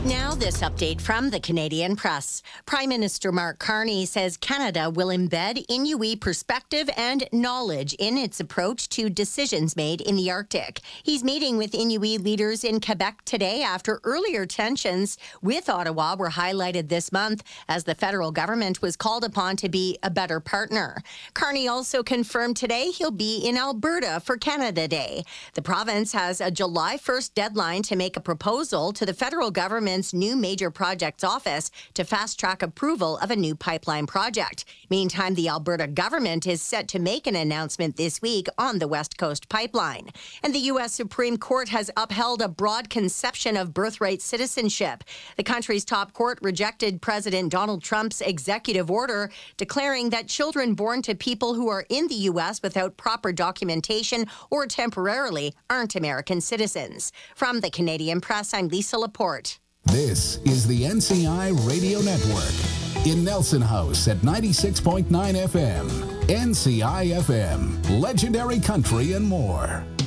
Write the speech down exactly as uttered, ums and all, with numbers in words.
Now, this update from the Canadian Press. Prime Minister Mark Carney says Canada will embed Inuit perspective and knowledge in its approach to decisions made in the Arctic. He's meeting with Inuit leaders in Quebec today after earlier tensions with Ottawa were highlighted this month as the federal government was called upon to be a better partner. Carney also confirmed today he'll be in Alberta for Canada Day. The province has a July first deadline to make a proposal to the federal government new major projects office to fast-track approval of a new pipeline project. Meantime, the Alberta government is set to make an announcement this week on the West Coast pipeline. And the U S Supreme Court has upheld a broad conception of birthright citizenship. The country's top court rejected President Donald Trump's executive order declaring that children born to people who are in the U S without proper documentation or temporarily aren't American citizens. From the Canadian Press, I'm Lisa Laporte. This is the N C I Radio Network in Nelson House at ninety-six point nine F M. N C I F M, legendary country and more.